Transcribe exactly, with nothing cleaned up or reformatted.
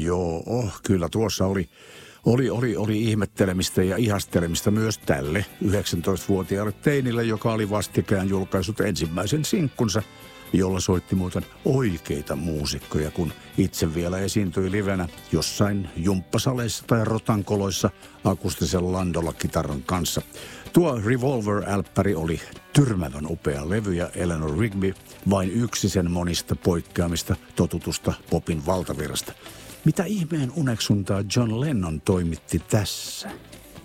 Joo, oh, kyllä tuossa oli, oli, oli, oli ihmettelemistä ja ihastelemista myös tälle yhdeksäntoistavuotiaalle teinille, joka oli vastikään julkaissut ensimmäisen sinkkunsa, jolla soitti muuten oikeita muusikkoja, kun itse vielä esiintyi livenä jossain jumppasaleissa tai rotankoloissa akustisen landolla kitaran kanssa. Tuo Revolver-älppäri oli tyrmävän upea levy ja Eleanor Rigby vain yksi sen monista poikkeamista totutusta popin valtavirrasta. Mitä ihmeen uneksuntaa John Lennon toimitti tässä?